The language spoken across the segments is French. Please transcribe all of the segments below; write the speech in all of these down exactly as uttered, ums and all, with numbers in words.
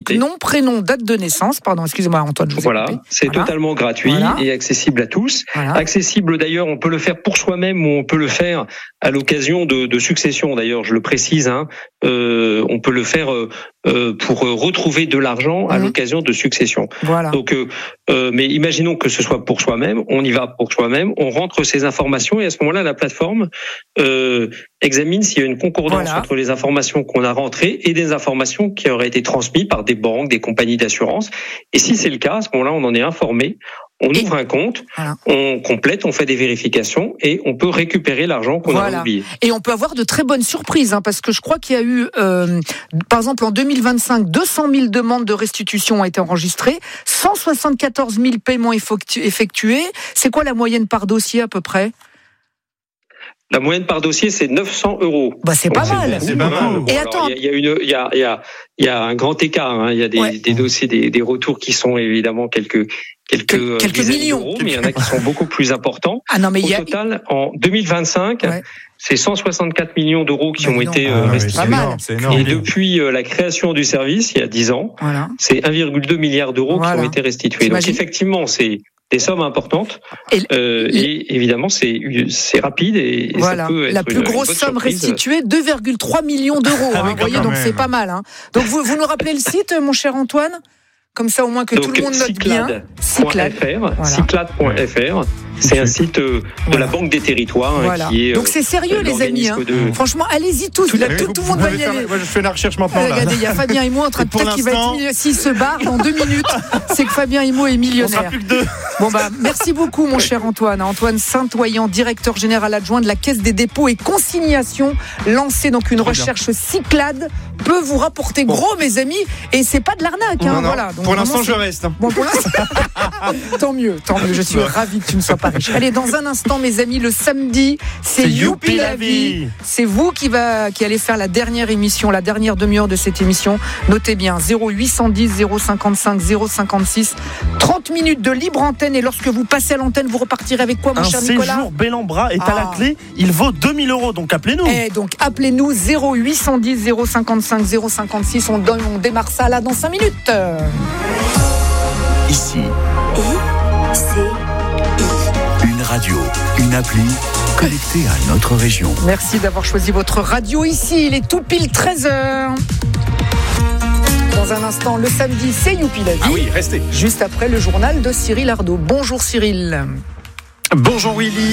Donc nom, prénom, date de naissance. Pardon, excusez-moi Antoine, je vous ai Voilà, coupé. c'est Voilà. totalement gratuit Voilà. et accessible à tous. Voilà. Accessible d'ailleurs, on peut le faire pour soi-même ou on peut le faire à l'occasion de, de succession. D'ailleurs, je le précise, hein, euh, on peut le faire euh, euh, pour retrouver de l'argent à mmh. l'occasion de succession. Voilà. Donc, euh, euh, mais imaginons que ce soit pour soi-même, on y va pour soi-même, on rentre ces informations et à ce moment-là, la plateforme euh, examine s'il y a une concordance voilà. entre les informations qu'on a rentrées et des informations qui auraient été transmises par des banques, des compagnies d'assurance. Et si c'est le cas, à ce moment-là, on en est informé. On ouvre et un compte, voilà. on complète, on fait des vérifications et on peut récupérer l'argent qu'on voilà. a oublié. Et on peut avoir de très bonnes surprises, hein, parce que je crois qu'il y a eu, euh, par exemple en deux mille vingt-cinq, deux cent mille demandes de restitution ont été enregistrées, cent soixante-quatorze mille paiements effectués. C'est quoi la moyenne par dossier à peu près ? La moyenne par dossier, c'est neuf cents euros. Bah, c'est pas mal. C'est pas mal. Et attends. Il y a une, il y a, il y a, il y a un grand écart, hein. Il y a des, ouais. des dossiers, des, des retours qui sont évidemment quelques, quelques, quelques millions. D'euros, mais il y en a qui sont beaucoup plus importants. Ah non, mais Au il y a... total, en deux mille vingt-cinq, ouais. c'est cent soixante-quatre millions d'euros qui bah, ont non. été ah, restitués. Ouais, c'est énorme. Et depuis la création du service, il y a dix ans, voilà. c'est un virgule deux milliard d'euros voilà. qui ont été restitués. Donc effectivement, c'est des sommes importantes et, euh, et évidemment c'est c'est rapide et, et voilà. ça peut être la plus une, grosse une somme surprise. Restituée, deux virgule trois millions d'euros. Hein, vous voyez, donc même. C'est pas mal. Hein. Donc vous vous nous rappelez le site, mon cher Antoine, comme ça au moins que donc, tout le monde note bien. Cyclade point F R, Cyclade point F R. C'est un site de voilà. la Banque des Territoires voilà. qui est. Donc c'est sérieux, les amis. Hein. De... Franchement, allez-y tous. Tout, là, tout, tout le monde va y aller. Moi, je fais la recherche maintenant. Là. Regardez, il y a Fabien Immo en train de peut-être qu'il va être millionnaire. S'il se barre dans deux minutes, c'est que Fabien Immo est millionnaire. On sera plus que deux. Bon bah, merci beaucoup, mon cher Antoine. Antoine Saint-Oyen, directeur général adjoint de la Caisse des dépôts et consignations, lancé donc une Très recherche bien. Cyclade peut vous rapporter gros, bon. mes amis. Et c'est pas de l'arnaque. Hein, non, non. Voilà. Donc, pour l'instant, je reste. Bon, pour l'instant. tant mieux, tant mieux. Je suis ravi que tu ne sois pas riche. Allez, dans un instant, mes amis, le samedi, c'est, c'est Youpi la vie. C'est vous qui va, qui allez faire la dernière émission, la dernière demi-heure de cette émission. Notez bien, zéro huit cent dix, zéro cinquante-cinq, zéro cinquante-six, trente minutes de libre antenne. Et lorsque vous passez à l'antenne, vous repartirez avec quoi, mon un cher Nicolas ? Un séjour Bellambra est ah. à la clé. Il vaut deux mille euros, donc appelez-nous. Et donc, appelez-nous zéro huit cent dix, zéro cinquante-cinq, zéro cinquante-six. On, donne, on démarre ça là dans cinq minutes. Ici. I, c'est Une radio, une appli connectée à notre région. Merci d'avoir choisi votre radio ici. Il est tout pile treize heures. Dans un instant, le samedi, c'est Youpi la vie. Ah oui, restez. Juste après le journal de Cyril Ardo. Bonjour Cyril. Bonjour Willy.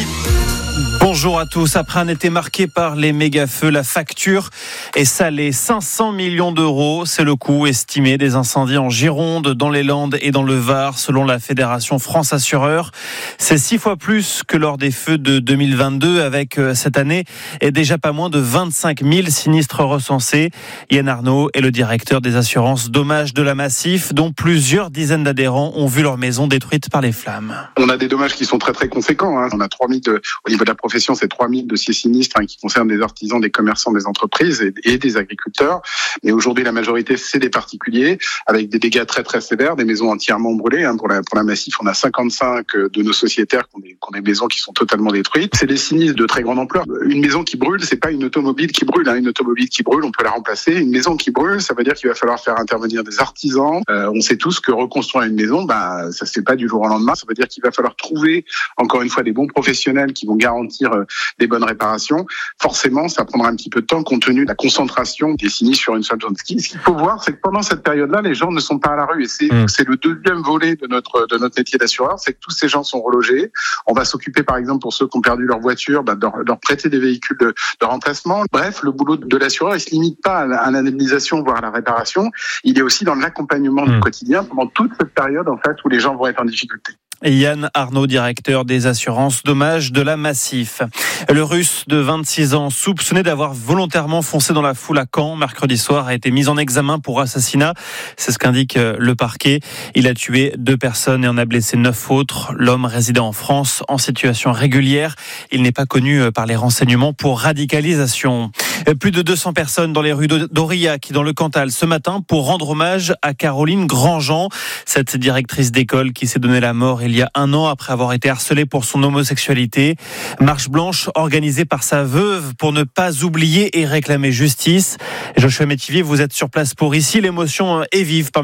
Bonjour à tous. Après un été marqué par les méga-feux, la facture est salée. cinq cents millions d'euros, c'est le coût estimé des incendies en Gironde, dans les Landes et dans le Var, selon la Fédération France Assureurs. C'est six fois plus que lors des feux de deux mille vingt-deux, avec cette année et déjà pas moins de vingt-cinq mille sinistres recensés. Yann Arnaud est le directeur des assurances dommages de la Massif, dont plusieurs dizaines d'adhérents ont vu leur maison détruite par les flammes. On a des dommages qui sont très très conséquents. Hein. On a trois mille de, au niveau de la profession, c'est trois mille dossiers sinistres hein, qui concernent des artisans, des commerçants, des entreprises et, et des agriculteurs. Mais aujourd'hui, la majorité, c'est des particuliers avec des dégâts très très sévères, des maisons entièrement brûlées. Hein. Pour la pour la Massif, on a cinquante-cinq de nos sociétaires qui ont des, qui ont des maisons qui sont totalement détruites. C'est des sinistres de très grande ampleur. Une maison qui brûle, c'est pas une automobile qui brûle. Hein. Une automobile qui brûle, on peut la remplacer. Une maison qui brûle, ça veut dire qu'il va falloir faire intervenir des artisans. Euh, on sait tous que reconstruire une maison, bah ça se fait pas du jour au lendemain. Ça veut dire qu'il va falloir trouver encore une fois des bons professionnels qui vont garantir des bonnes réparations. Forcément, ça prendra un petit peu de temps compte tenu de la concentration des sinistres sur une seule zone. Ce qu'il faut voir, c'est que pendant cette période-là, les gens ne sont pas à la rue. Et c'est, mmh. c'est le deuxième volet de notre, de notre métier d'assureur, c'est que tous ces gens sont relogés. On va s'occuper, par exemple, pour ceux qui ont perdu leur voiture, bah, de, leur, de leur prêter des véhicules de, de remplacement. Bref, le boulot de l'assureur, il se limite pas à l'indemnisation, voire à la réparation. Il est aussi dans l'accompagnement mmh. du quotidien pendant toute cette période, en fait, où les gens vont être en difficulté. Et Yann Arnaud, directeur des assurances dommages de la Massif. Le Russe de vingt-six ans, soupçonné d'avoir volontairement foncé dans la foule à Caen, mercredi soir, a été mis en examen pour assassinat. C'est ce qu'indique le parquet. Il a tué deux personnes et en a blessé neuf autres. L'homme résidait en France en situation régulière. Il n'est pas connu par les renseignements pour radicalisation. Plus de deux cents personnes dans les rues d'Aurillac, dans le Cantal, ce matin pour rendre hommage à Caroline Grandjean, cette directrice d'école qui s'est donné la mort il y a un an après avoir été harcelée pour son homosexualité. Marche blanche organisée par sa veuve pour ne pas oublier et réclamer justice. Joshua Métivier, vous êtes sur place pour Ici. L'émotion est vive parmi